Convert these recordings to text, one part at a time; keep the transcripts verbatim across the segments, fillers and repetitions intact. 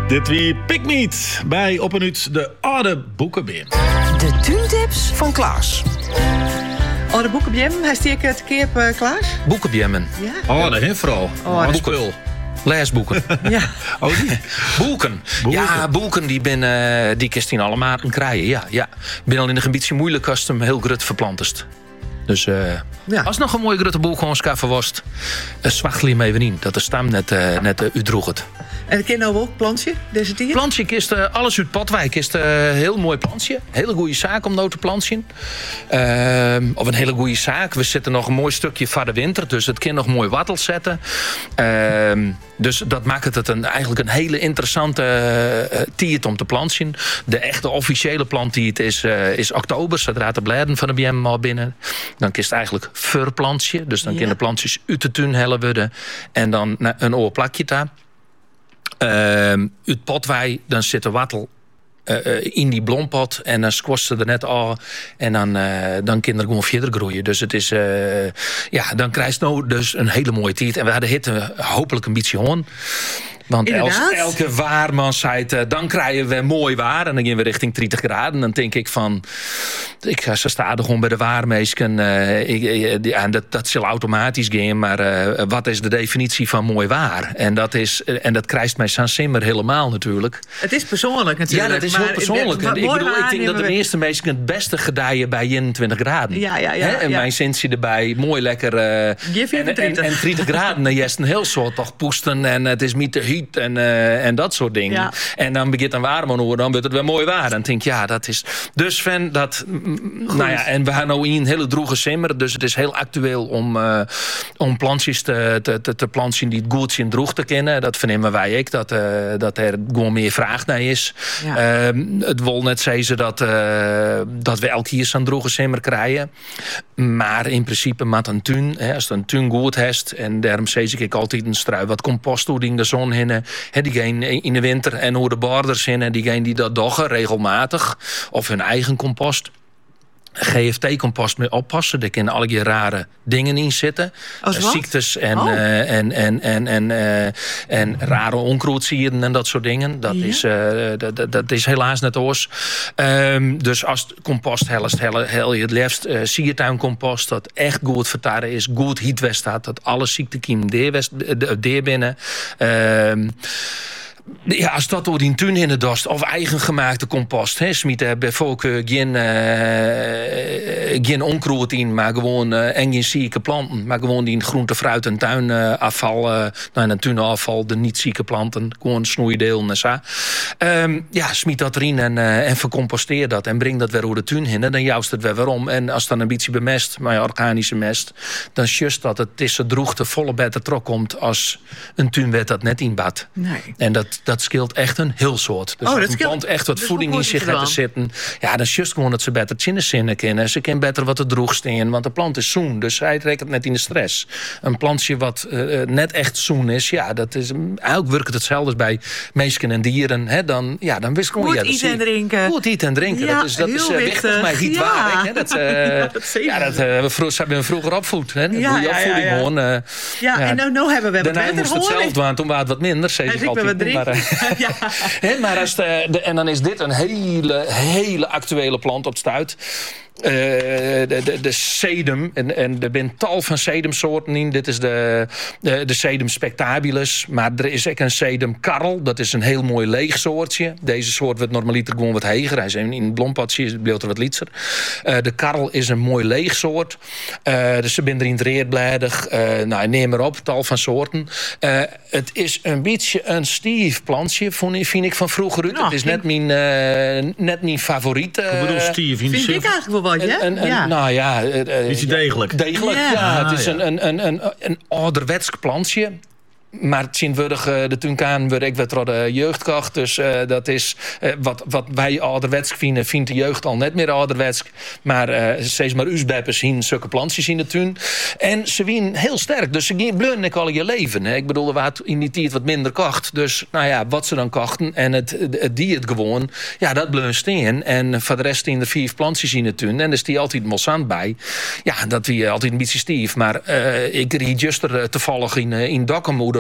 Dit wie Pikmeet bij Op een Uut de oude boekenbeam. De tuintips van Klaas. Oh, de boekenbjem, hij steekt het keer op uh, Klaas? Boekenbjemmen. Ja. Oh, dat is vooral. Oh, dat spul. Leesboeken. Ja. Oh, die? Boeken. Boeken. Ja, boeken die ben, uh, die kist in alle maten krijgen. Ja, ja. Ben al in een beetje moeilijk als hem heel grut verplantest. Dus uh, Ja. als nog een mooie grote boek gewoon schaffen was, uh, zwacht hem even in. Dat de stam net, uh, net uh, uitdroeg het. En ik ken nou ook plantje, deze tier? Plantje kist uh, alles uit Potwijk. Is een uh, heel mooi plantje. Hele goede zaak om nou te plantjen. Uh, of een hele goede zaak. We zitten nog een mooi stukje van de winter. Dus het kan nog mooi wattel zetten. Uh, dus dat maakt het een, eigenlijk een hele interessante uh, tiert om te plantjen. De echte officiële planttiert is, uh, is oktober. Zodra de bladen van de B M al binnen. Dan kist eigenlijk verplantje. Dus dan Ja. kunnen plantjes uit de tuin hellen worden. En dan nou, een oorplakje daar. Uh, uit Potwij, dan zit de wattel uh, uh, in die blompot en dan squasht ze er net al en dan, uh, dan kan er gewoon verder groeien. Dus het is, uh, ja, dan krijg je nou dus een hele mooie tijd. En we hadden hitte hopelijk een beetje hoorn. Want els, elke waarman zei het, dan krijgen we mooi waar. En dan gaan we richting dertig graden. Dan denk ik van, ik ga ze staan gewoon bij de waarmeesken. Uh, ik, ja, dat, dat zal automatisch gaan. Maar uh, wat is de definitie van mooi waar? En dat, is, en dat krijgt mij San Simmer helemaal natuurlijk. Het is persoonlijk natuurlijk. Ja, dat is heel persoonlijk. Het, het, ik bedoel, ik denk dat de we... meeste mensen het beste gedijen bij eenentwintig graden. Ja, ja, ja. He? En ja. mijn zintje erbij, mooi lekker. Uh, en, en, en dertig graden, dan is een heel soort toch poesten. En het is niet te heet en, uh, en dat soort dingen. Ja. En dan begint een waarman hoor, dan wordt het weer mooi waar. Dan denk ik, ja, dat is. Dus van dat. Goed. Nou ja, en we gaan nou in een hele droege simmer. Dus het is heel actueel om, uh, om plantjes te, te, te, te planten die het goed in droeg te kennen. Dat vernemen wij ook, dat, uh, dat er gewoon meer vraag naar is. Ja. Uh, het wil net zeggen dat, uh, dat we elk hier zo'n droege simmer krijgen. Maar in principe met een tuin, hè, als het een tuin goed heeft, en daarom zeg ik altijd een strui wat compost door in de zon heen. He, die gaan in de winter en hoe de borders in en die gaan die dat doggen regelmatig. Of hun eigen compost. G F T-compost mee oppassen. Daar kunnen alle rare dingen in zitten. Als uh, wat? ziektes en, oh. uh, en, en, en, en, uh, en rare onkruidsieren en dat soort dingen. Dat, ja. is, uh, dat, dat, dat is helaas net oors. Um, dus als het compost helst, heel je het liefst uh, siertuincompost dat echt goed vertaren is, goed hietwest staat, dat alle ziektekiemen deer binnen. Um, Ja, als dat door die tuin in de dorst of eigen gemaakte compost. Hè, smieten bij volken geen, uh, geen onkruid in, maar gewoon uh, en geen zieke planten. Maar gewoon die groente, fruit en tuinafval, uh, nou, en tuinafval, de niet zieke planten, gewoon snoeideel en zo. Um, ja, smiet dat erin en, uh, en vercomposteer dat en breng dat weer door de tuin in. En dan juist het weer weer om. En als dan een beetje bemest, maar ja, organische mest, dan just dat het tussen droegte volle beter trok komt als een tuinwet dat net in bad. Nee. En dat Dat scheelt echt een heel soort. Dus oh, dat een plant echt wat voeding in zich gaat zitten. Ja, dan is just gewoon dat ze beter zinnen kennen. Ze kennen beter wat er droeg staan. Want de plant is zoen. Dus hij trekt net in de stress. Een plantje wat uh, net echt zoen is. Ja, dat is eigenlijk werkt het hetzelfde bij mensen en dieren. Hè, dan, ja, dan wist gewoon. Goed ja, eten en drinken. Goed eten en drinken. Ja, dat is, dat is uh, wichtig, maar niet ja. waar. Hè, dat, uh, ja, dat ja, dat uh, we vroeg, hebben we vroeger opvoed. Hè? Ja, ja, ja, opvoeding ja, ja. gewoon. Uh, ja, ja, en nou, nou hebben we wat daarna moest het zelf doen. Toen was het wat minder. Zeg ik altijd. Ja. He, maar als de, de, en dan is dit een hele, hele actuele plant op het stuit. Uh, de, de, de sedum, en, en er zijn tal van sedumsoorten in. Dit is de, de, de sedum spectabilis. Maar er is ook een sedum karl. Dat is een heel mooi leeg soortje. Deze soort wordt normaliter gewoon wat heger. Hij is in het blompadje, bleef er wat lietser. Uh, de karl is een mooi leeg soort. Uh, dus ze zijn erin reerbladig. Uh, nou, neem maar op, tal van soorten. Uh, het is een beetje een stief plantje, vind ik van vroeger uit. Nou, het is net mijn, uh, net mijn favoriete. Ik bedoel, Steve, in de vind ik eigenlijk wel wat, hè? Een, een, ja. Nou ja... Uh, is hij degelijk? Degelijk, ja. ja. Ah, Het is ja. een, een, een, een, een ouderwets plantje. Maar zinwürdig, uh, de tuinkaan wordt ik werd de jeugdkracht. Dus uh, dat is uh, wat, wat wij ouderwets vinden, vindt de jeugd al net meer ouderwets. Maar uh, steeds maar usbeppers zien zulke plantjes in de tuin. En ze winnen heel sterk. Dus ze bleuren ik al je leven. Hè. Ik bedoel, er was in die tijd wat minder kocht. Dus nou ja, wat ze dan kochten en het, het die het gewoon, ja, dat bleun steen. En voor de rest in de vier plantjes in de tuin. En er is die altijd mossant bij. Ja, dat wie altijd een beetje stief. Maar uh, ik ried juster uh, toevallig in, uh, in Dokkenmoeder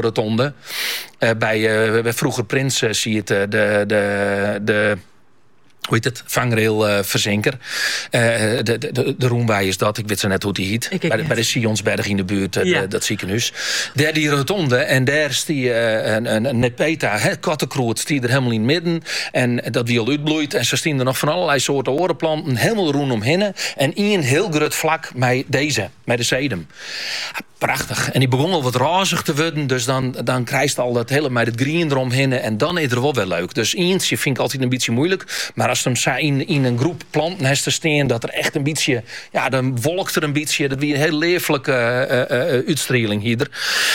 rotonde. Uh, bij, uh, bij vroeger Prins uh, zie je het, uh, de... de, de hoe heet het? Vangrail uh, verzinker. Uh, de, de, de Roemwij is dat. Ik weet zo net hoe die heet. Ik, ik bij, de, bij de Sionsberg in de buurt, uh, ja. de, dat ziekenhuis. Daar die rotonde. En daar is die uh, een, een, een nepeta, kattenkroet, die er helemaal in het midden. En dat die al uitbloeit. En ze staan er nog van allerlei soorten orenplanten. Helemaal roen omheen. En in een heel groot vlak met deze, met de sedum. Prachtig. En die begon al wat razig te worden. Dus dan, dan krijgt al dat hele met het green eromheen. En dan is het wel wel leuk. Dus eentje vind ik altijd een beetje moeilijk. Maar als hem in, in een groep planten heeft te staan, dat er echt een beetje, ja, dan wolkt er een beetje. Dat weer een heel leeflijke uh, uh, uitstraling hier.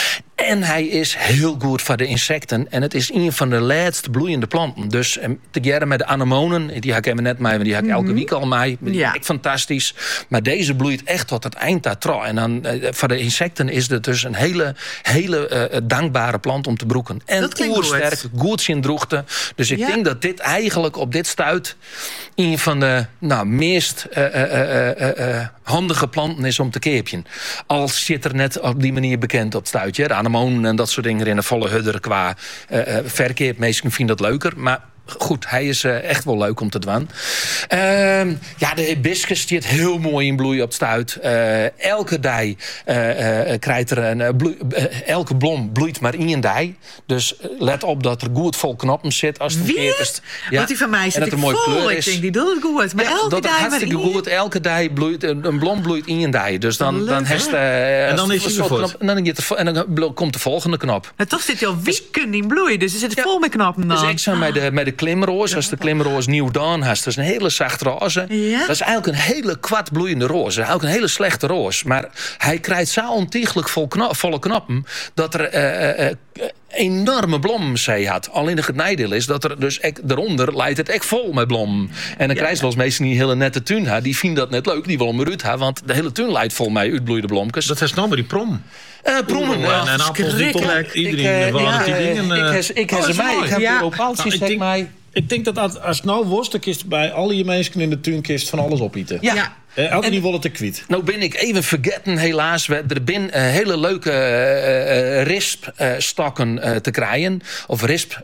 En hij is heel goed voor de insecten. En het is een van de laatste bloeiende planten. Dus um, together met de anemonen, die heb ik even net mee, maar die heb ik elke mm-hmm. week al mee. Die ja. Echt fantastisch. Maar deze bloeit echt tot het eind daar trouw. En dan uh, voor de insecten is het dus een hele, hele uh, dankbare plant om te broeken. En oersterk, goed in droogte. Dus ik ja. denk dat dit eigenlijk op dit stuit een van de nou, meest uh, uh, uh, uh, uh, handige planten is om te keepjen. Al zit er net op die manier bekend op het stuitje. De anemonen en dat soort dingen in een volle hudder qua uh, uh, verkeer. Mensen vinden dat leuker, maar goed, hij is uh, echt wel leuk om te doen. Uh, ja, de hibiscus die het heel mooi in bloei op het stuit. Uh, elke dij uh, uh, krijgt er een uh, bloei, uh, elke blom bloeit maar één dij. Dus uh, let op dat er goed vol knoppen zit als het verkeerd is. Ja. Want die van mij zit ik een mooie vol. kleur Ik is. denk, die doet het goed. Maar ja, elke dat dij is hartstikke maar goed. Elke dij bloeit, een blom bloeit één dij. Dus dan, dan heeft uh, en dan is hij knop, en dan, de, en dan komt de volgende knop. Maar toch zit hij al weken in bloei. Dus er zit ja. vol met knappen dan. Dus ik zou met de, met de klimroos, als de klimroos nieuw dan hast, dat is een hele zachte roze. Ja? Dat is eigenlijk een hele kwart bloeiende roze. Eigenlijk een hele slechte roos. Maar hij krijgt zo ontiegelijk vol knop, volle knappen dat er uh, uh, enorme blommen had. Alleen het nadeel is dat er dus ek, eronder leidt het echt vol met blommen. En dan ja. krijg je wel eens mensen die een hele nette tuin hebben. Die vinden dat net leuk, die willen maar uit hebben, want de hele tuin leidt vol met uitbloeide blomkes. Dat is nou maar die prom. Uh, proemen, ja. En, en appels die toch iedereen ik, uh, ja, die dingen. Uh, ik heb oh, ze mij. Ik heb ja. op paaltjes, zeg mij. Ik denk dat als het nou was, dan kist bij alle je mensen in de tuinkist van alles opeten. Ja. ja. Uh, elke niet willen te kwiet. Nou ben ik even vergeten, helaas. We, er zijn uh, hele leuke uh, uh, rispstokken uh, te krijgen. Of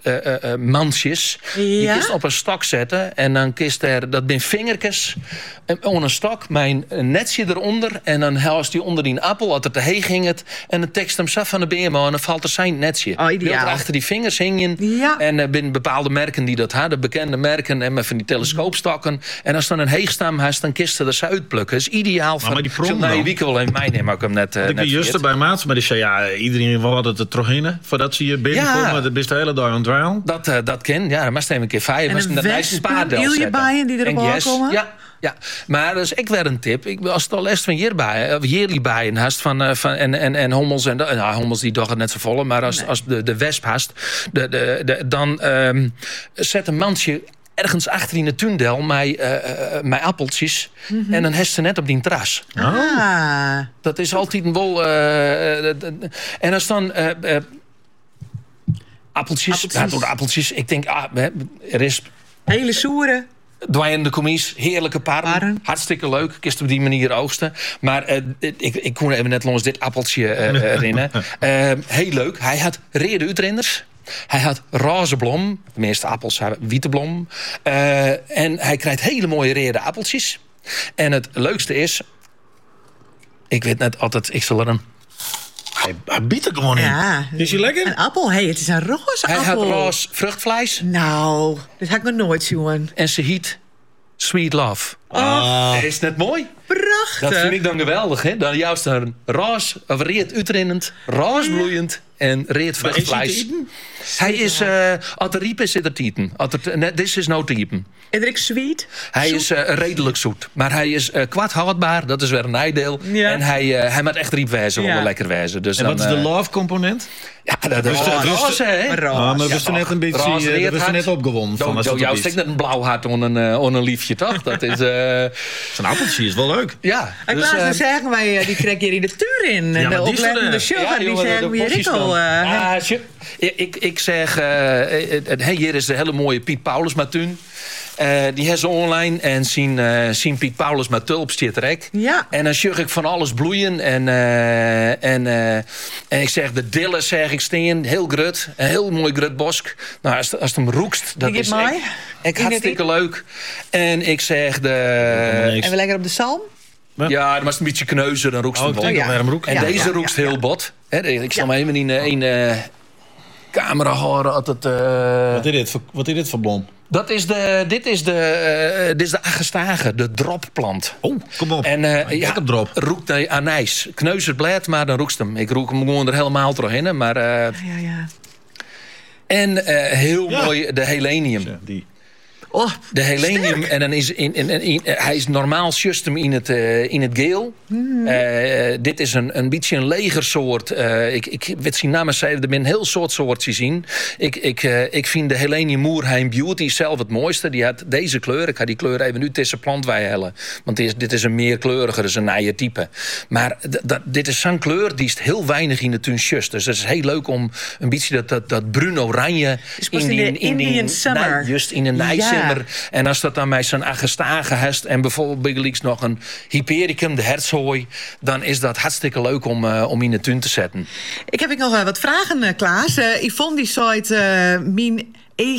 rispmansjes. Uh, uh, ja? Die kist op een stok zetten. En dan kist er, dat zijn vingertjes. On een stok, mijn netje eronder. En dan haalt die onder die appel, als het te heeg ging het. En dan tekst hem zelf van de beerman. En dan valt er zijn netje. Oh, ideaal. Achter die vingers hingen. Ja. En er uh, zijn bepaalde merken die dat hadden. Bekende merken. En met van die telescoopstokken. En als dan een heegstam has, dan kist er ze uitplukken. Dat is ideaal voor... die prom nee, wie kan wel even mij nemen, maar ik hem net... Uh, ik ben juist bij maat, maar die zei ja, iedereen wil altijd er terug in. Voordat ze je binnenkomen, ja. maar dat is de hele dag aan het dweilen. Dat, uh, dat ken, ja, dat moest even een keer vijf. En een wespen, iljebijen die erop yes, komen? Ja. Ja, maar dat is ik weer een tip. Ik, als het al les van hierbij, of hierlie bijen hast van, uh, van en, en, en hommels en nou, hommels die dag het net zo volle, maar als, nee. als de, de wesp hast, de, de, de, dan um, zet een mandje ergens achter in de tuindel met, uh, met appeltjes. Mm-hmm. En dan heeft ze net op die terras. Ah. Dat is altijd een bol. Uh, uh, uh, en als dan uh, uh, appeltjes, appeltjes. Ja, appeltjes. Ik denk, ah, er is hele soeren. Dwayne de commies, heerlijke paren. paren. Hartstikke leuk. Kist op die manier oogsten. Maar uh, ik, ik kon even net langs dit appeltje uh, herinneren. Uh, heel leuk. Hij had rede uitrenners. Hij had roze blom. De meeste appels hebben witte blom. Uh, en hij krijgt hele mooie rode appeltjes. En het leukste is... Ik weet net altijd, ik zal er een... Hij, hij biedt er gewoon in. Ja. Is hij lekker? Een appel, hé, hey, het is een roze hij appel. Hij had roze vruchtvlees. Nou, dat heb ik nog nooit zien. En ze heet Sweet Love. Oh. Is net mooi? Prachtig. Dat vind ik dan geweldig, hè? Dan juist een roze, of reed uitrennend, roze bloeiend en reed vruchtvlees. Hij is, uh, als er riep is, zit er tieten. Dit is nou typen. En er is sweet? Hij zoet? is uh, redelijk zoet. Maar hij is uh, kwart houdbaar, dat is weer een nadeel. Ja. En hij, uh, hij moet echt riep wijzen, ja. wel lekker wijzen. Dus en dan, wat is de love component? Ja, dat is oh, roze, hè? Roze. Ah, maar we zijn net een beetje uh, we net opgewonden. Van, jo, jou steekt net een blauw hart on een, uh, on een liefje, toch? Dat is... Uh... Zo'n appeltje is wel leuk. Ja. Ik dus, laat uh, zeggen, wij, die krijg je hier in de tuur in. En ja, de oplettende chauffeur, die zeggen we hier ik al... Ik, ik, ik zeg, uh, hey, hier is de hele mooie Piet Paulus Matuun. Uh, die hebben ze online en zien, uh, zien Piet Paulus met tulp stiert rek. Ja. En dan zag ik van alles bloeien. En, uh, en, uh, en ik zeg, de dillen zeg ik steen, heel grut. Een heel mooi grut bosk. Nou, als, als het hem roekst, dat is echt, echt hartstikke leuk. En ik zeg de... En we lekker op de zalm? Ja, dan was het een beetje kneuzen, dan roekst het oh, bot. ja. En ja, deze ja, roekst ja, ja. heel bot. He, ik zal Ja. me even in een uh, camera horen. Dat het, uh, Wat is dit voor, wat is dit voor blom? dat is de, dit is de, uh, dit is de agastage, de dropplant. Oh, kom op. En uh, ja, Lekker drop. roekt hij anijs. Kneus het blad, maar dan roekst hem. Ik roek hem gewoon er helemaal doorheen. Maar, uh, Ja, ja. en uh, heel Ja. mooi de helenium. Ja, die. Oh, De helenium, en dan is in, in, in, in- hij is normaal just hem in het, uh, in het geel. Mhm. Uh, dit is een, een beetje een legersoort. Uh, ik, ik weet zijn namen zeggen, er zijn een heel soort soortjes in. Ik, ik, uh, ik vind de helenium Moerheim Beauty zelf het mooiste. Die had deze kleur. Ik ga die kleur even nu tussen plantwij hellen. Want dit is, dit is een meer kleuriger, dus een nieuwe type. Maar d- dat, dit is zo'n kleur, die is heel weinig in de tuintjes. Dus het is heel leuk om een beetje dat, dat, dat bruin-oranje... Dus pas in de Indian summer. Nee, just in een Ja. nijzimmer. En als dat dan met zo'n agastage heeft en bijvoorbeeld Biggelix nog een hypericum, de hertshooi, dan is dat hartstikke leuk om, uh, om in de tuin te zetten. ik heb ik nog uh, wat vragen, uh, Klaas. Uh, Yvonne die zei het, uh, min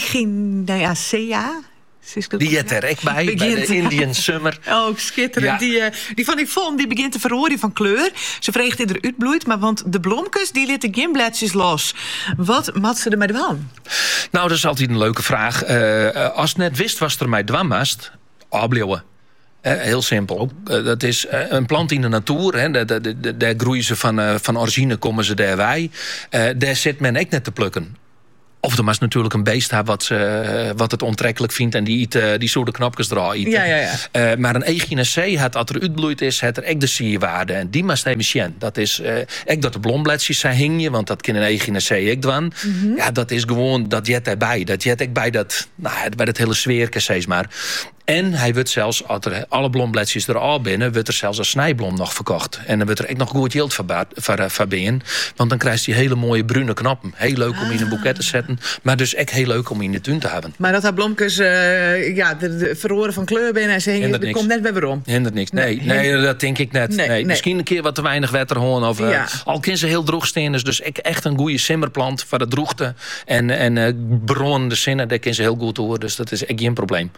Echinacea. Die jet er echt bij, bij Begint- de Indian Summer. Oh, schitterend. Ja. Die, uh, die van Yvonne die begint te verhoren van kleur. Ze vreegt in er uitbloeit, maar want de blomkes die lieten geen bladjes los. Wat mat ze ermee doen? Nou, dat is altijd een leuke vraag. Uh, als het net wist was er mij dwammast, afbleeuwen. Uh, heel simpel. Uh, dat is uh, een plant in de natuur. Hè. Daar, daar, daar, daar groeien ze van, uh, van origine, komen ze daar wij. Uh, daar zit men echt net te plukken. Of er was natuurlijk een beest hebben wat, uh, wat het onttrekkelijk vindt en die, eet, uh, die zo de knopjes draaien. Ja, ja, ja. Uh, maar een Echinacee, het als er uitbloeit is, het er echt de sierwaarde. En die must even zien. Dat is uh, echt dat de blombladjes zijn hing je, want dat kan een Echinacee ook doen. Mm-hmm. Ja, dat is gewoon, dat jet erbij. Dat jet ik bij dat, nou, bij dat hele sfeerke, zeg maar. En hij wordt zelfs, als er alle blombladjes er al binnen, wordt er zelfs als snijblom nog verkocht. En dan wordt er echt nog goed geld voor binnen. Want dan krijgt hij hele mooie bruine knappen. Heel leuk om in een boeket te zetten. Maar dus echt heel leuk om in de tuin te hebben. Maar dat haar blomkes uh, ja, de, de verhoren van kleur binnen en ze hingen, Hindert er niks. komt net bij waarom. Hindert niks. Nee, Nee, nee, dat denk ik net. Nee, Nee, nee. Misschien een keer wat te weinig wetter horen. Of, uh, Ja. Al kan ze heel droog staan. Dus, dus ik- echt een goede simmerplant voor de droogte. En, en uh, bronnende zinnen, daar kan ze heel goed horen. Dus dat is echt geen probleem.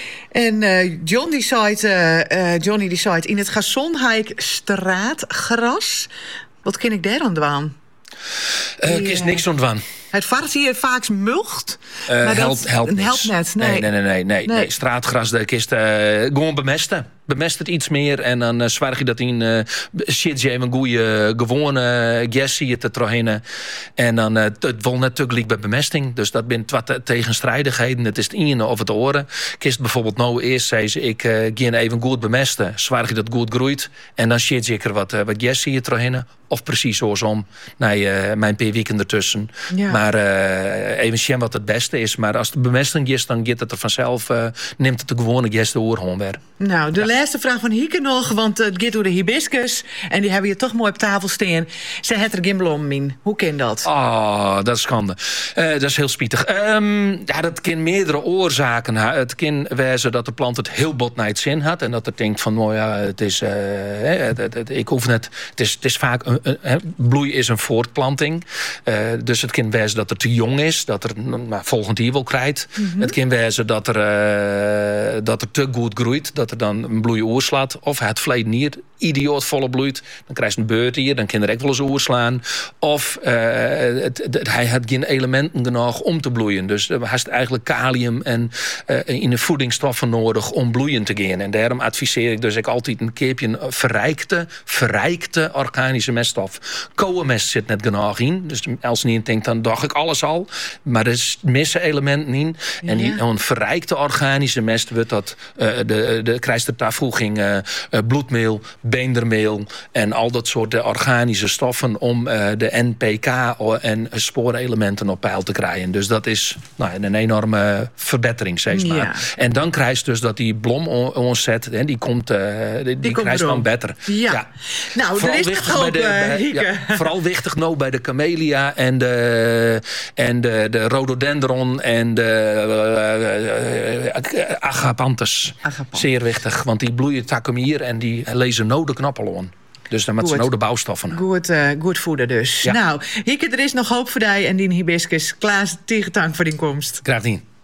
En uh, John die zei het, uh, uh, Johnny die zei het, in het gazon heb ik straatgras. Wat kan ik daar aan doen? Uh, Ik Ja. is niks ontwan. Het vaart hier vaak mulcht. Uh, maar dat helpt, helpt niks. helpt net. Nee. Nee, nee, nee, nee, nee, Nee. nee. Straatgras, dat is uh, gewoon bemesten. Bemest het iets meer en dan uh, zorg je dat in uh, shit je even een goede gewone gessie te trahinen. En dan uh, het wil natuurlijk bij bemesting. Dus dat zijn wat tegenstrijdigheden. Het is het ene of het oren. Kist bijvoorbeeld nou eerst zei ze ik uh, ga even goed bemesten. Zorg je dat goed groeit en dan shit je er wat uh, wat gessie trahinen. Of precies zosom. Nee, uh, mijn paar weken ertussen. Ja. Maar uh, even zien wat het beste is. Maar als de bemesting is, dan gaat het er vanzelf. Uh, neemt het de gewone geste oor gewoon weer. Nou, de laatste vraag van Hieke nog, want het gaat door de hibiscus. En die hebben je toch mooi op tafel staan. Ze heeft er geen bloem in. Hoe kan dat? Oh, dat is schande. Uh, dat is heel spietig. Um, ja, dat kan meerdere oorzaken hebben. Het kan wezen dat de plant het heel bot naar het zin had. En dat er denkt van, nou ja, het is, uh, het, het, het, ik hoef net. Het is, het is vaak, een, een, een, bloei is een voortplanting. Uh, dus het kan wezen dat het te jong is. Dat er nou, volgend jaar wel krijgt. Mm-hmm. Het kan wezen dat er, uh, dat er te goed groeit. Dat er dan een bloei oorslaat. Of het vleed niet idioot volle bloeit. Dan krijg je een beurt hier. Dan kan er echt wel eens oorslaan. Of uh, het, het, hij had geen elementen genoeg om te bloeien. Dus er was eigenlijk kalium en uh, in de voedingsstoffen nodig om bloeien te gaan. En daarom adviseer ik dus ik altijd een keertje een verrijkte, verrijkte organische meststof. Koolmest zit net genoeg in. Dus als je niet denkt, dan dacht ik alles al. Maar er is missen elementen in. En die, een verrijkte organische mest wordt dat uh, de, de krijgt de toevoeging uh, uh, bloedmeel, beendermeel en al dat soort uh, organische stoffen om uh, de N P K en spoorelementen op peil te krijgen. Dus dat is nou, een enorme verbetering, zeg maar. Ja. En dan krijg je dus dat die blom onzet, hè, die komt, uh, die, die krijgt dan beter. Ja. ja. Nou, vooral er is nog hoop, bij de, bij, uh, ja, vooral wichtig nou bij de camellia en de, en de, de rhododendron en de uh, uh, agapanthus. Agapanthus. Zeer wichtig, want die bloeien takken hier en die lezen nou de knappel aan. Dus dan met z'n nou de bouwstoffen. Goed, uh, goed voeden dus. Ja. Nou, Hieke, er is nog hoop voor jou en die hibiscus. Klaas, tegen dank voor die komst. Graag niet.